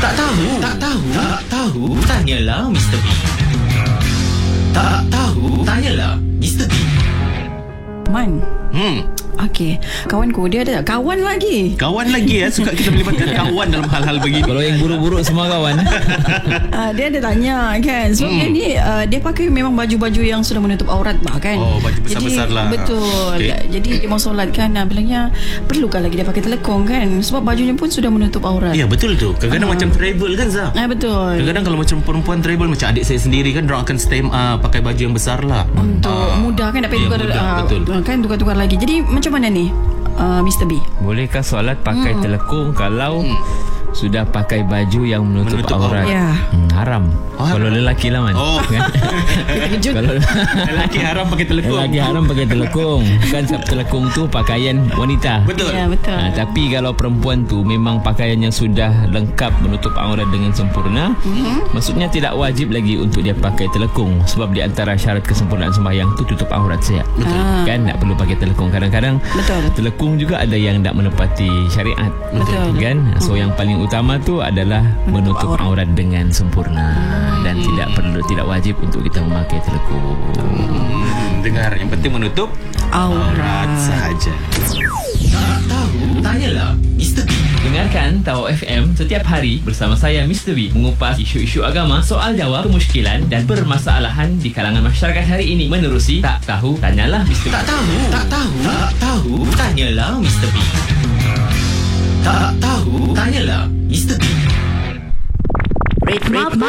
Tak tahu? Tak tahu? Tak tahu? Tanyalah Mr. B. Tak tahu? Tanyalah Mr. B. Man. Okey, kawanku dia ada kawan lagi. Kawan lagi suka kita melibatkan kawan dalam hal-hal begini. Kalau yang buruk-buruk semua kawan. Dia ada tanya kan. Sebab dia ni dia pakai memang baju-baju yang sudah menutup aurat lah kan. Oh, baju besar-besar lah. Betul. Okay. Jadi dia mau solat kan, bilangnya perlukah lagi dia pakai telekong kan, sebab bajunya pun sudah menutup aurat. Ya, betul tu. Kadang-kadang macam travel kan, Zah. Betul. Kadang-kadang kalau macam perempuan travel, macam adik saya sendiri kan, diorang akan stay pakai baju yang besar lah. Untuk mudah kan dapat tukar, betul. kan tukar-tukar lagi. Jadi macam mana ni Mr. B? Bolehkah solat pakai telekung kalau sudah pakai baju yang menutup aurat? Ya. Haram. Kalau lelaki lah man. Kan? Kalau lelaki haram pakai telekung. Lelaki haram pakai telekung. Kan sebab telekung tu pakaian wanita. Betul. Ya, betul. Tapi kalau perempuan tu memang pakaian yang sudah lengkap menutup aurat dengan sempurna, maksudnya tidak wajib lagi untuk dia pakai telekung, sebab di antara syarat kesempurnaan sembahyang tu tutup aurat saja. Kan tak perlu pakai telekung. Kadang-kadang telekung juga ada yang tak menepati syariat. Betul. Kan? So yang paling utama tu adalah menutup aurat dengan sempurna dan tidak wajib untuk kita memakai telekung. Dengar, yang penting menutup aurat sahaja. Tak tahu? Tanyalah Mr. B. Dengarkan Tau FM setiap hari bersama saya Mr. B mengupas isu-isu agama, soal jawab, kemusykilan dan permasalahan di kalangan masyarakat hari ini menerusi Tak Tahu Tanyalah Mr. B. Tak tahu? Tak tahu? Tak tahu? Tanyalah Mr. B. Tak tahu? Tanyalah Mr. B.